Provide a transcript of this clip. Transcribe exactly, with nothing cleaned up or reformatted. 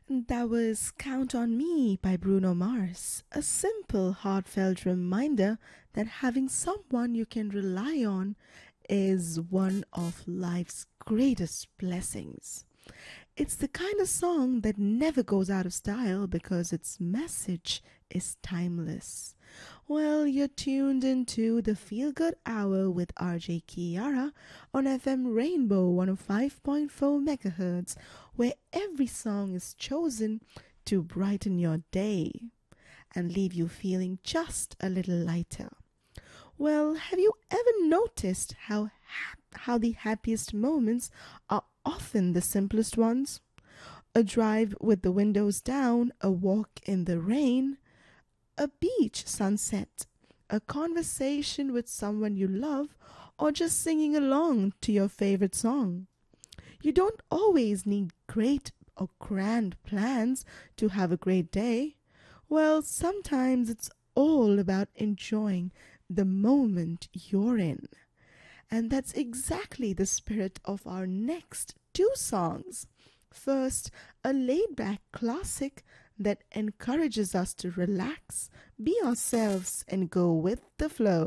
That was Count on Me by Bruno Mars, a simple, heartfelt reminder that having someone you can rely on is one of life's greatest blessings. It's the kind of song that never goes out of style because its message is timeless. Well, you're tuned into the Feel Good Hour with R J Kiara on F M Rainbow one oh five point four megahertz, where every song is chosen to brighten your day and leave you feeling just a little lighter. Well, have you ever noticed how ha- how the happiest moments are often the simplest ones? A drive with the windows down, a walk in the rain, a beach sunset, a conversation with someone you love, or just singing along to your favorite song. You don't always need great or grand plans to have a great day. Well, sometimes it's all about enjoying the moment you're in. And that's exactly the spirit of our next two songs. First, a laid back classic that encourages us to relax, be ourselves, and go with the flow.